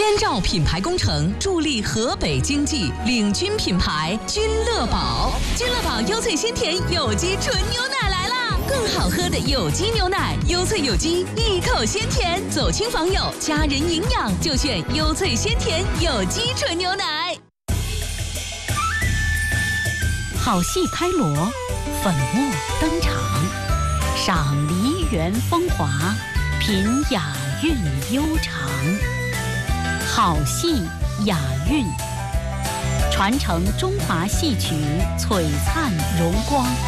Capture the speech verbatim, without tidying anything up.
燕赵品牌工程助力河北经济，领军品牌君乐宝。君乐宝优萃鲜甜有机纯牛奶来啦！更好喝的有机牛奶，优萃有机，一口鲜甜，走亲访友，家人营养就选优萃鲜甜有机纯牛奶。好戏开锣，粉墨登场，赏梨园风华，品雅韵悠长。好戏雅韵，传承中华戏曲璀璨荣光。